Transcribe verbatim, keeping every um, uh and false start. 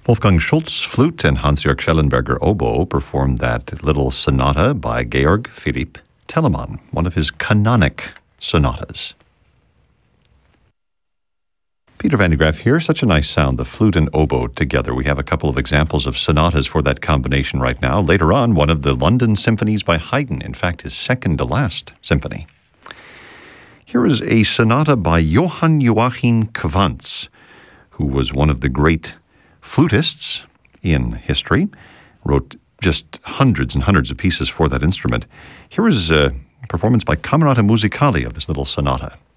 Wolfgang Schultz, flute, and Hans-Jörg Schellenberger, oboe, performed that little sonata by Georg Philipp Telemann, one of his canonic sonatas. Peter Van de Graaff here. Such a nice sound, the flute and oboe together. We have a couple of examples of sonatas for that combination right now. Later on, one of the London symphonies by Haydn, in fact, his second-to-last symphony. Here is a sonata by Johann Joachim Quantz, who was one of the great flutists in history, wrote just hundreds and hundreds of pieces for that instrument. Here is a performance by Camerata Musicali of this little sonata.